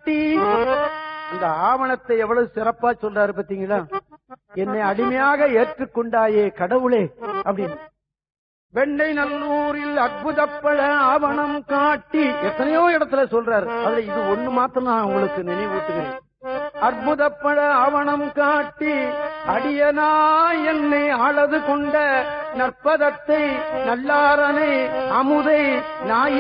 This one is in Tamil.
காட்டி அந்த ஆவணத்தை எவ்வளவு சிறப்பா சொல்றாரு பாத்தீங்களா? என்னை அடிமையாக ஏற்றுக்கொண்டாயே கடவுளே அப்படின்னு. வெண்ணை நல்லூரில் அற்புதப்பட ஆவணம் காட்டி எத்தனையோ இடத்துல சொல்றாரு. அதுல இது ஒண்ணு மாத்திரம் நான் உங்களுக்கு நினைவூட்டுகிறேன். அற்புதப்பட ஆவணம் காட்டி அடியனாய் என்னை ஆளது கொண்ட நற்பதத்தை நல்லாரனை அமுதை நாய்